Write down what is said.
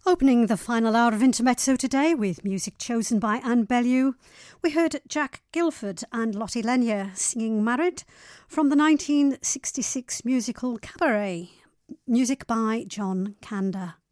Opening the final hour of Intermezzo today with music chosen by Anne Bellew, we heard Jack Gilford and Lottie Lenya singing Married from the 1966 musical Cabaret, music by John Kander.